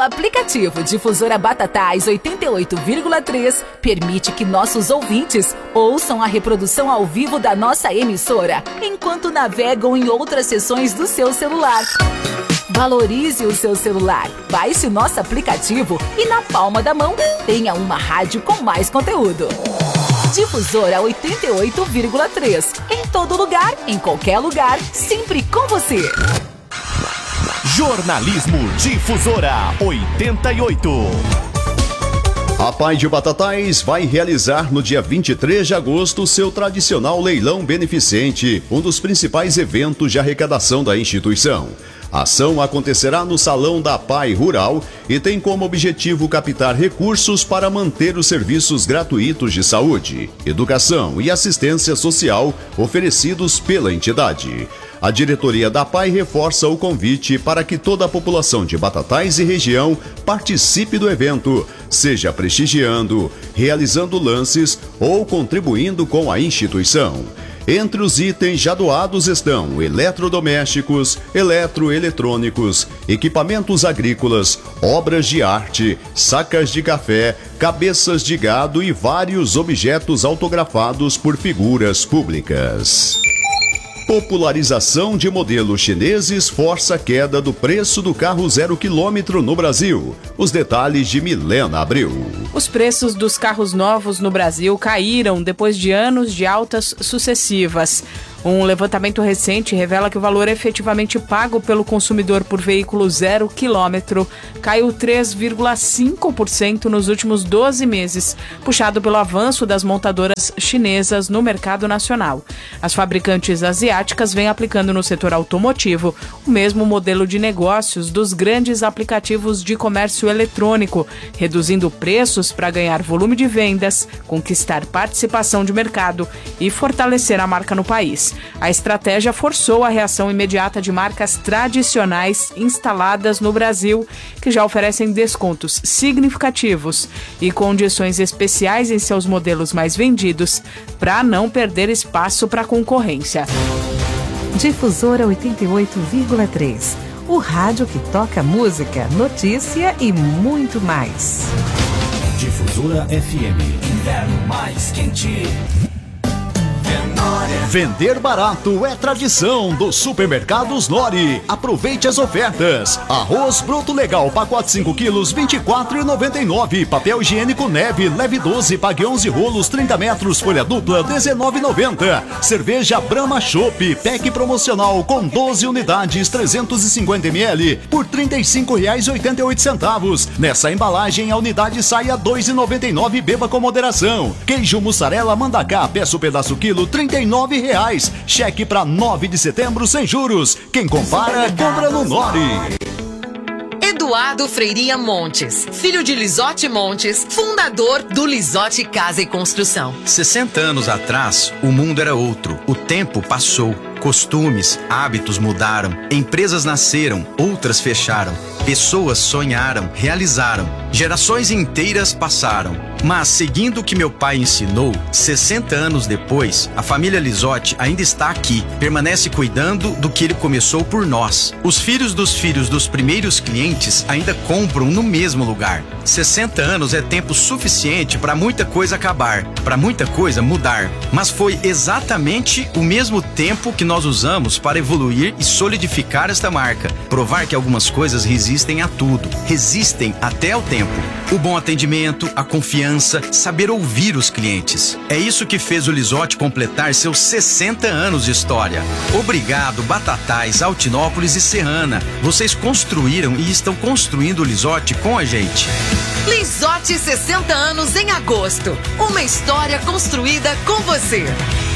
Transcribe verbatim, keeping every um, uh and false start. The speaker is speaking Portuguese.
aplicativo Difusora Batatais oitenta e oito vírgula três permite que nossos ouvintes ouçam a reprodução ao vivo da nossa emissora, enquanto navegam em outras seções do seu celular. Valorize o seu celular, baixe o nosso aplicativo e na palma da mão tenha uma rádio com mais conteúdo. Difusora oitenta e oito vírgula três, em todo lugar, em qualquer lugar, sempre com você. Jornalismo Difusora oitenta e oito. A Pai de Batatais vai realizar no dia vinte e três de agosto seu tradicional leilão beneficente, um dos principais eventos de arrecadação da instituição. A ação acontecerá no Salão da Pai Rural e tem como objetivo captar recursos para manter os serviços gratuitos de saúde, educação e assistência social oferecidos pela entidade. A diretoria da Pai reforça o convite para que toda a população de Batatais e região participe do evento, seja prestigiando, realizando lances ou contribuindo com a instituição. Entre os itens já doados estão eletrodomésticos, eletroeletrônicos, equipamentos agrícolas, obras de arte, sacas de café, cabeças de gado e vários objetos autografados por figuras públicas. Popularização de modelos chineses força a queda do preço do carro zero quilômetro no Brasil. Os detalhes de Milena Abreu. Os preços dos carros novos no Brasil caíram depois de anos de altas sucessivas. Um levantamento recente revela que o valor efetivamente pago pelo consumidor por veículo zero quilômetro caiu três vírgula cinco por cento nos últimos doze meses, puxado pelo avanço das montadoras chinesas no mercado nacional. As fabricantes asiáticas vêm aplicando no setor automotivo o mesmo modelo de negócios dos grandes aplicativos de comércio eletrônico, reduzindo preços para ganhar volume de vendas, conquistar participação de mercado e fortalecer a marca no país. A estratégia forçou a reação imediata de marcas tradicionais instaladas no Brasil, que já oferecem descontos significativos e condições especiais em seus modelos mais vendidos, para não perder espaço para a concorrência. Difusora oitenta e oito vírgula três, o rádio que toca música, notícia e muito mais. Difusora F M. Inverno mais quente. Vender barato é tradição dos supermercados Nori. Aproveite as ofertas. Arroz bruto legal, pacote cinco quilos, vinte e quatro reais e noventa e nove centavos. Papel higiênico Neve, leve doze, pague onze rolos, trinta metros, folha dupla, dezenove reais e noventa centavos. Cerveja Brahma Chopp, pack promocional com doze unidades, trezentos e cinquenta mililitros, por trinta e cinco reais e oitenta e oito centavos. Nessa embalagem, a unidade sai a dois reais e noventa e nove centavos. Beba com moderação. Queijo mussarela Mandacá, peça o pedaço quilo, trinta e nove reais. Cheque para nove de setembro sem juros. Quem compara, compra no Nori. Eduardo Freiria Montes, filho de Lisote Montes, fundador do Lisote Casa e Construção. sessenta anos atrás, o mundo era outro. O tempo passou. Costumes, hábitos mudaram. Empresas nasceram, outras fecharam. Pessoas sonharam, realizaram. Gerações inteiras passaram. Mas, seguindo o que meu pai ensinou, sessenta anos depois, a família Lisote ainda está aqui. Permanece cuidando do que ele começou por nós. Os filhos dos filhos dos primeiros clientes ainda compram no mesmo lugar. sessenta anos é tempo suficiente para muita coisa acabar, para muita coisa mudar. Mas foi exatamente o mesmo tempo que nós usamos para evoluir e solidificar esta marca. Provar que algumas coisas resistem a tudo. Resistem até ao tempo. O bom atendimento, a confiança, saber ouvir os clientes. É isso que fez o Lisote completar seus sessenta anos de história. Obrigado, Batatais, Altinópolis e Serrana. Vocês construíram e estão construindo o Lisote com a gente. Lisote sessenta anos em agosto. Uma história construída com você.